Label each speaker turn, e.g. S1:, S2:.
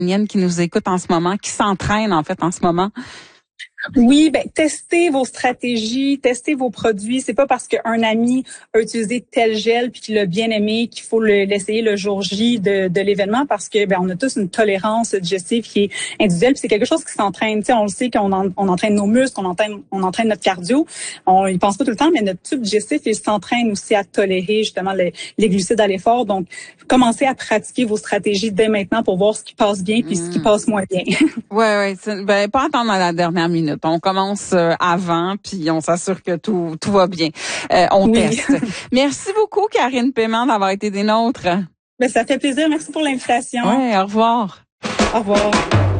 S1: qui nous écoutent en ce moment, qui s'entraînent en fait en ce moment?
S2: Oui, testez vos stratégies, testez vos produits. C'est pas parce qu'un ami a utilisé tel gel puis qu'il l'a bien aimé qu'il faut l'essayer le jour J de l'événement, parce que on a tous une tolérance digestive qui est individuelle, puis c'est quelque chose qui s'entraîne. Tu sais, on le sait on entraîne nos muscles, on entraîne notre cardio. On y pense pas tout le temps, mais notre tube digestif, il s'entraîne aussi à tolérer justement les glucides à l'effort. Donc, commencez à pratiquer vos stratégies dès maintenant pour voir ce qui passe bien puis ce qui passe moins bien.
S1: Ouais. Pas attendre à la dernière minute. On commence avant, puis on s'assure que tout va bien. On teste. Merci beaucoup, Karine Paiement, d'avoir été des nôtres.
S2: Ça fait plaisir. Merci pour l'invitation.
S1: Ouais, au revoir.
S2: Au revoir.